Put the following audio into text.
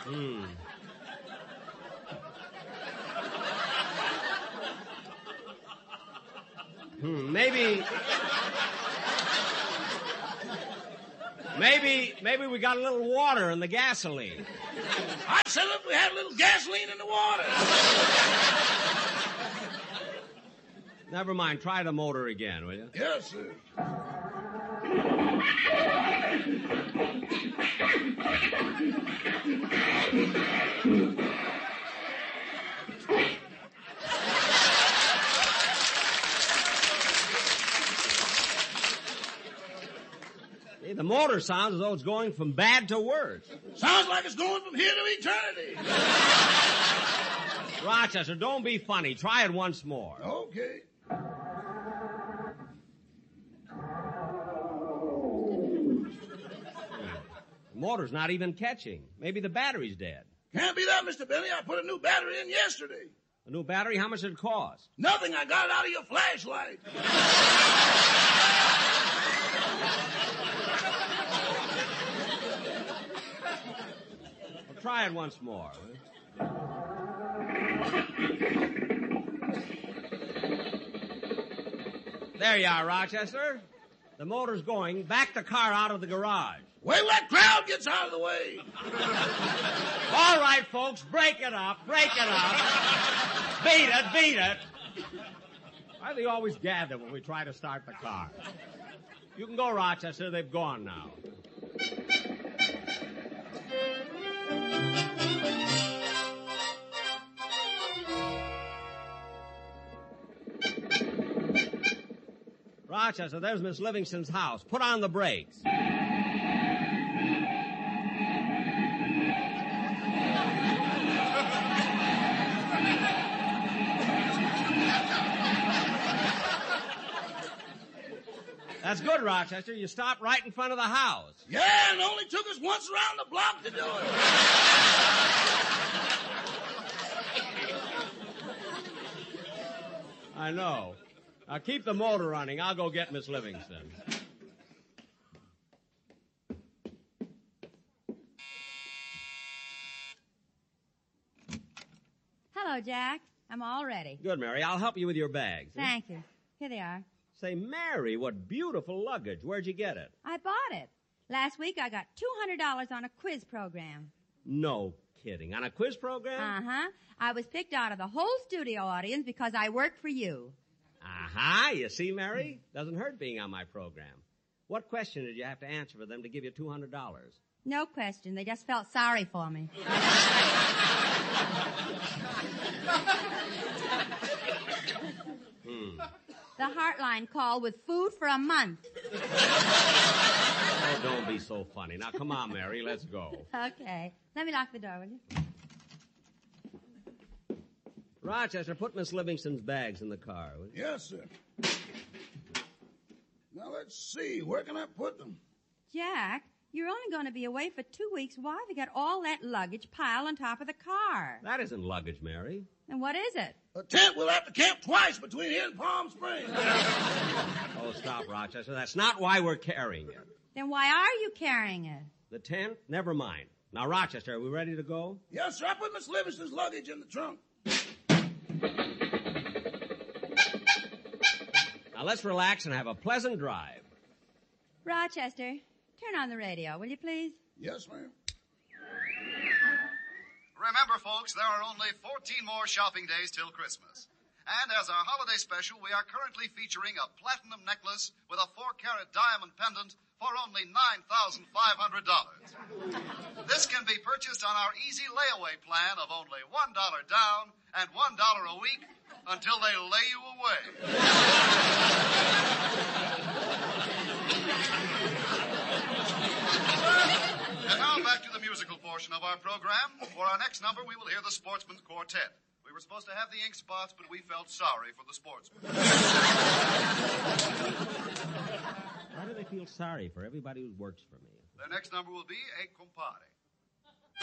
Maybe we got a little water in the gasoline. I'd say if we had a little gasoline in the water. Never mind. Try the motor again, will you? Yes, sir. Hey, the motor sounds as though it's going from bad to worse. Sounds like it's going from here to eternity. Rochester, don't be funny. Try it once more. Okay. The motor's not even catching. Maybe the battery's dead. Can't be that, Mr. Benny. I put a new battery in yesterday. A new battery? How much did it cost? Nothing. I got it out of your flashlight. Well, try it once more. There you are, Rochester. The motor's going. Back the car out of the garage. Wait till that crowd gets out of the way. All right, folks, break it up. Beat it. Why do they always gather when we try to start the car? You can go, Rochester. They've gone now. Rochester, there's Miss Livingston's house. Put on the brakes. That's good, Rochester. You stopped right in front of the house. Yeah, and it only took us once around the block to do it. I know. Now keep the motor running. I'll go get Miss Livingston. Hello, Jack. I'm all ready. Good, Mary. I'll help you with your bags. Thank you. Here they are. Say, Mary, what beautiful luggage. Where'd you get it? I bought it. Last week I got $200 on a quiz program. No kidding. On a quiz program? Uh-huh. I was picked out of the whole studio audience because I work for you. Aha, you see, Mary? Doesn't hurt being on my program. What question did you have to answer for them to give you $200? No question. They just felt sorry for me. The Heartline called with food for a month. Oh, don't be so funny. Now, come on, Mary. Let's go. Okay. Let me lock the door, will you? Rochester, put Miss Livingston's bags in the car, will you? Yes, sir. Now, let's see. Where can I put them? Jack, you're only going to be away for 2 weeks. Why have you got all that luggage piled on top of the car? That isn't luggage, Mary. And what is it? A tent. We'll have to camp twice between here and Palm Springs. Oh, stop, Rochester. That's not why we're carrying it. Then why are you carrying it? The tent? Never mind. Now, Rochester, are we ready to go? Yes, sir. I put Miss Livingston's luggage in the trunk. Now, let's relax and have a pleasant drive. Rochester, turn on the radio, will you please? Yes, ma'am. Remember, folks, there are only 14 more shopping days till Christmas. And as our holiday special, we are currently featuring a platinum necklace with a 4-carat diamond pendant for only $9,500. This can be purchased on our easy layaway plan of only $1 down and $1 a week until they lay you away. And now back to the musical portion of our program. For our next number, we will hear the Sportsman's Quartet. We were supposed to have the ink spots, but we felt sorry for the sportsmen. Why do they feel sorry for everybody who works for me? Their next number will be A Compare.